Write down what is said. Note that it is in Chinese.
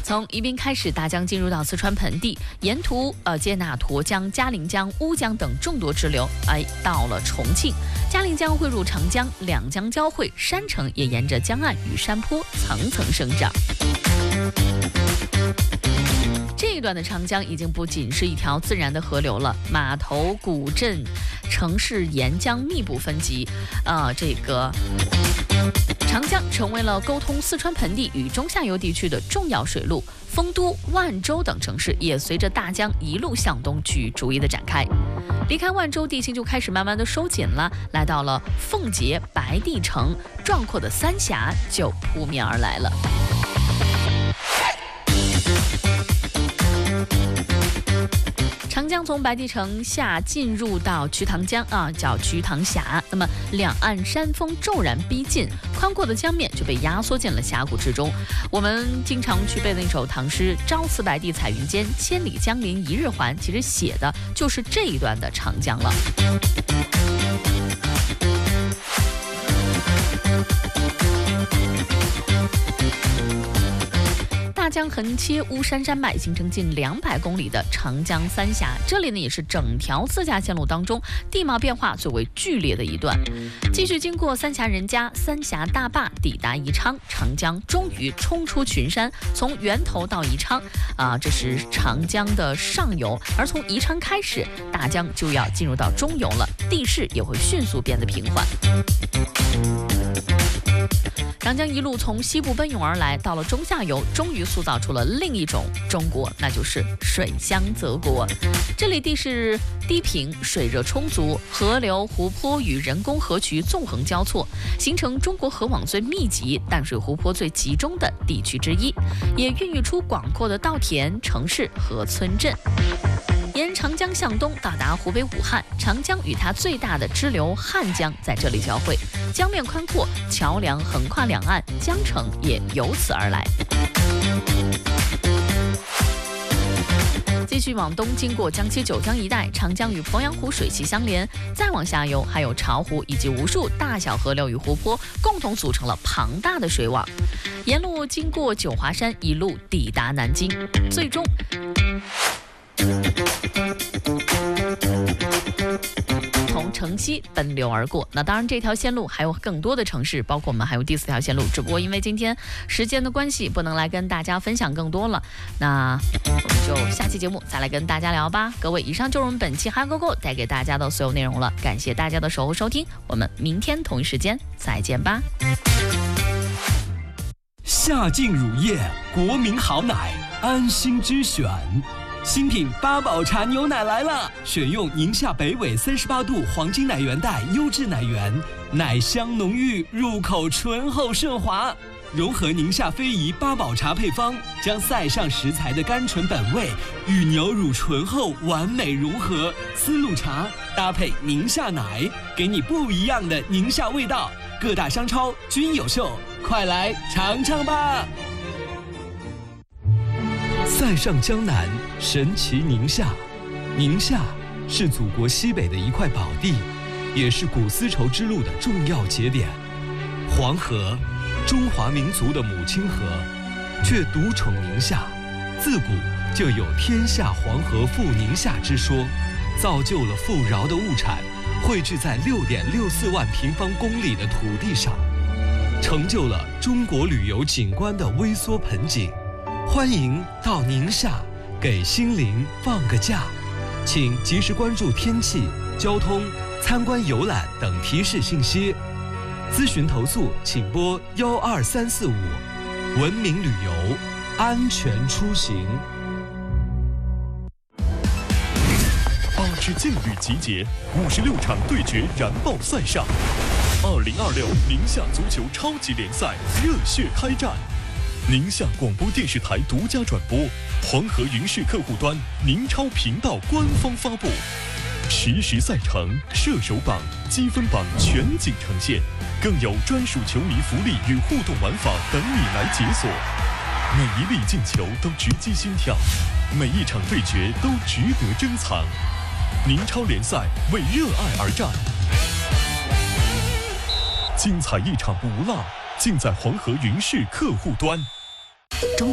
从宜宾开始，大江进入到四川盆地，沿途接纳沱江、嘉陵江、乌江等众多支流，到了重庆，嘉陵江汇入长江，两江交汇，山城也沿着江岸与山坡层层生长。这一段的长江已经不仅是一条自然的河流了，码头、古镇、城市沿江密布分集，长江成为了沟通四川盆地与中下游地区的重要水路，丰都、万州等城市也随着大江一路向东去逐一的展开。离开万州，地形就开始慢慢的收紧了，来到了奉节、白帝城，壮阔的三峡就扑面而来了。长江从白帝城下进入到瞿塘江叫瞿塘峡，那么两岸山峰骤然逼近，宽阔的江面就被压缩进了峡谷之中。我们经常去背的那首唐诗“朝辞白帝彩云间，千里江陵一日还”，其实写的就是这一段的长江了。大江横切巫山山脉，形成近200公里的长江三峡。这里呢也是整条自驾线路当中地貌变化最为剧烈的一段。继续经过三峡人家、三峡大坝，抵达宜昌，长江终于冲出群山，从源头到宜昌这是长江的上游。而从宜昌开始，大江就要进入到中游了，地势也会迅速变得平缓。长江一路从西部奔涌而来，到了中下游，终于塑造出了另一种中国，那就是水乡泽国。这里地势低平，水热充足，河流、湖泊与人工河渠纵横交错，形成中国河网最密集、淡水湖泊最集中的地区之一，也孕育出广阔的稻田、城市和村镇。沿长江向东到达湖北武汉，长江与它最大的支流汉江在这里交汇，江面宽阔，桥梁横跨两岸，江城也由此而来。继续往东，经过江西九江一带，长江与鄱阳湖水系相连，再往下游还有巢湖以及无数大小河流与湖泊，共同组成了庞大的水网。沿路经过九华山，一路抵达南京，最终从城西奔流而过。那当然这条线路还有更多的城市，包括我们还有第4条线路，只不过因为今天时间的关系不能来跟大家分享更多了，那我们就下期节目再来跟大家聊吧。各位，以上就是我们本期哈 GoGo 带给大家的所有内容了，感谢大家的守候收听，我们明天同一时间再见吧。 夏劲乳业，国民好奶，安心之选。新品八宝茶牛奶来了，选用宁夏北纬38度黄金奶源带优质奶源，奶香浓郁，入口醇厚顺滑，融合宁夏非遗八宝茶配方，将塞上食材的甘醇本味与牛乳醇厚完美融合，丝路茶搭配宁夏奶，给你不一样的宁夏味道。各大商超均有售，快来尝尝吧！塞上江南，神奇宁夏。宁夏是祖国西北的一块宝地，也是古丝绸之路的重要节点。黄河，中华民族的母亲河，却独宠宁夏。自古就有天下黄河赴宁夏之说，造就了富饶的物产汇聚在6.64万平方公里的土地上，成就了中国旅游景观的微缩盆景。欢迎到宁夏给心灵放个假，请及时关注天气、交通、参观游览等提示信息。咨询投诉请拨12345。文明旅游，安全出行。 8支劲旅集结，56场对决燃爆赛上，2026宁夏足球超级联赛热血开战。宁夏广播电视台独家转播，黄河云视客户端、宁超频道官方发布，实时赛程、射手榜、积分榜全景呈现，更有专属球迷福利与互动玩法等你来解锁。每一粒进球都直击心跳，每一场对决都值得珍藏。宁超联赛为热爱而战，精彩一场不落，尽在黄河云视客户端。